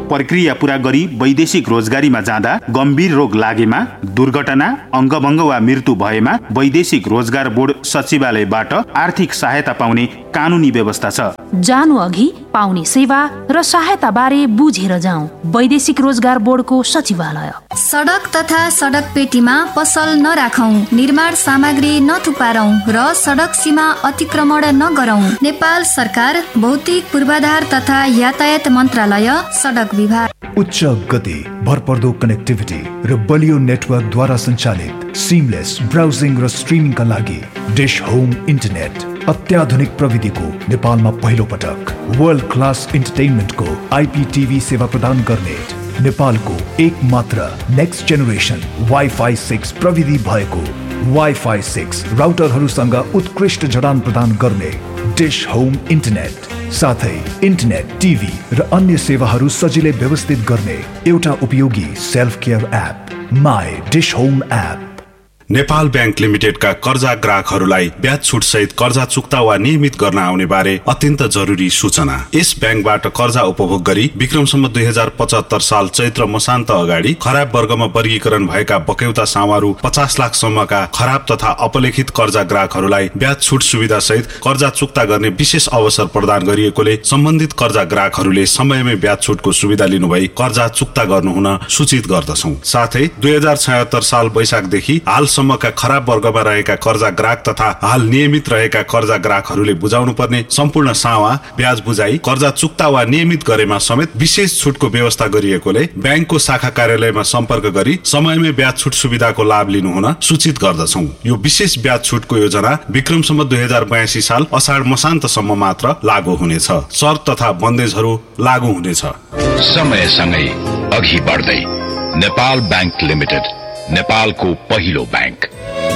प्रक्रिया पूरा गरी वैदेशिक रोजगारीमा जाँदा गम्भीर रोग लागेमा, दुर्घटना, अङ्गभङ्ग वा मृत्यु भएमा वैदेशिक रोजगार बोर्ड सचिवालयबाट आर्थिक सहायता पाउने कानुनी व्यवस्था छ। जानु अघि पाउने सेवा र सहायता बारे बुझेर जाउँ। वैदेशिक रोजगार बोर्डको सचिवालय। सडक तथा सडक पेटीमा पसल नराखौं, निर्माण सामग्री नथुपारौं र सडक सीमा अतिक्रमण नगरौं। नेपाल सरकार भौतिक पूर्वाधार तथा यातायात मन्त्रालय, सडक विभाग। उच्च गति, भरपर्दो कनेक्टिभिटी र बलियो नेटवर्कद्वारा सञ्चालित सिमलेस ब्राउजिङ र स्ट्रिमिङका लागि डिश होम इन्टरनेट। अत्याधुनिक प्रविधिको नेपालमा पहिलो पटक वर्ल्ड क्लास इन्टरटेनमेन्टको IPTV सेवा प्रदान गर्ने नेपालको एक मात्र नेक्स्ट जेनेरेसन वाइफाई 6 प्रविधि भएको वाइफाई 6 राउटरहरूसँग उत्कृष्ट जडान प्रदान गर्ने डिश होम इन्टरनेट, साथै इन्टरनेट, टिभी र अन्य सेवाहरू सजिलै व्यवस्थित गर्ने एउटा उपयोगी self care app, my dish home app. Nepal bank लिमिटेडका कर्जा ग्राहकहरूलाई ब्याज छुट सहित कर्जा चुक्ता वा नियमित गर्न आउने बारे अत्यन्त जरुरी सूचना। यस ब्याङ्कबाट कर्जा उपभोग गरी विक्रमसम्म 2075 साल चैत्र मसान्त अगाडि खराब वर्गमा वर्गीकरण भएका बक्यौता सामारू 50 लाख सम्मका खराब तथा अपलेखित कर्जा ग्राहकहरूलाई ब्याज छुट सुविधा सहित कर्जा चुक्ता गर्ने विशेष अवसर प्रदान गरिएकोले सम्बन्धित कर्जा ग्राहकहरूले समयमै ब्याज छुटको सुविधा लिनुभई कर्जा चुक्ता गर्नुहुन सूचित गर्दछौं। साथै 2076 साल वैशाखदेखि हाल सम्मका खराब वर्गमा रहेका कर्जा ग्राहक तथा हाल नियमित रहेका कर्जा ग्राहकहरूले बुझाउनु पर्ने सम्पूर्ण सावा, ब्याज बुझाइ, कर्जा चुक्ता वा नियमित गरेमा समेत विशेष छुटको व्यवस्था गरिएकोले ब्याङ्कको शाखा कार्यालयमा सम्पर्क गरी समयमै ब्याज छुट सुविधाको लाभ लिनुहुन सूचित गर्दछौं। यो विशेष ब्याज छुटको योजना विक्रमसम्म 2082 साल असाढ मसान्तसम्म मात्र लागू हुनेछ। शर्त तथा बन्देजहरू लागू हुनेछ। समयसँगै अघि बढ्दै नेपाल ब्याङ्क लिमिटेड, नेपालको पहिलो ब्याङ्क।